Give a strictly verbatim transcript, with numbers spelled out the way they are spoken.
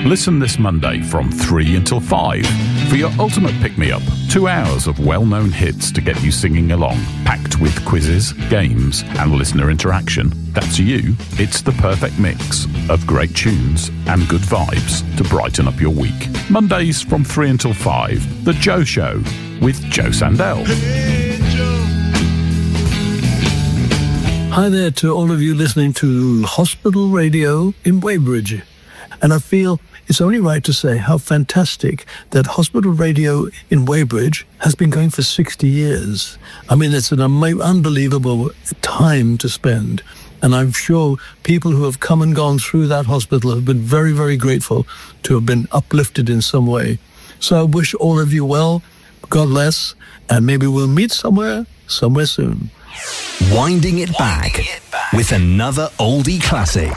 Listen this Monday from three until five for your ultimate pick-me-up. Two hours of well-known hits to get you singing along, packed with quizzes, games, and listener interaction. That's you. It's the perfect mix of great tunes and good vibes to brighten up your week. Mondays from three until five, The Joe Show with Joe Sandell. Hey, Joe. Hi there to all of you listening to Hospital Radio in Weybridge. And I feel it's only right to say how fantastic that Hospital Radio in Weybridge has been going for sixty years. I mean, it's an ama- unbelievable time to spend. And I'm sure people who have come and gone through that hospital have been very, very grateful to have been uplifted in some way. So I wish all of you well, God bless, and maybe we'll meet somewhere, somewhere soon. Winding it back with another oldie classic.